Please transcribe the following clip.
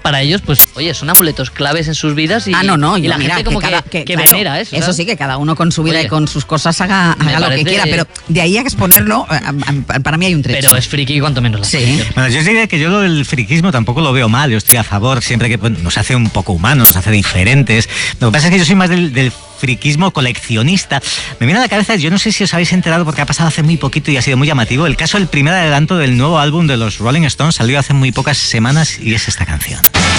para ellos, pues, oye, son amuletos claves en sus vidas y, y la gente como que claro, venera eso. Eso sí, que cada uno con su vida y con sus cosas haga lo que quiera, pero de ahí a exponerlo, para mí hay un trecho. Pero es friki cuanto menos. Sí. Bueno, yo diría que yo lo del friquismo tampoco lo veo mal, yo estoy a favor, siempre que nos hace un poco humanos, nos hace diferentes. Lo que pasa es que yo soy más del friquismo coleccionista. Me viene a la cabeza, yo no sé si os habéis enterado porque ha pasado hace muy poquito y ha sido muy llamativo, el caso del primer adelanto del nuevo álbum de los Rolling Stones salió hace muy pocas semanas y es esta canción.